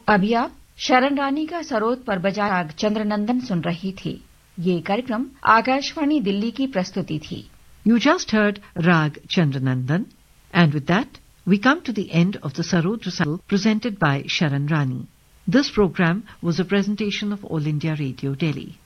अभी आप शरण रानी का सरोद पर बजा राग चंद्रनंदन सुन रही थी। ये कार्यक्रम आकाशवाणी दिल्ली की प्रस्तुति थी। You just heard Rag Chandranandan, and with that, we come to the end of the Sarod recital presented by Sharan Rani. This program was a presentation of All India Radio, Delhi.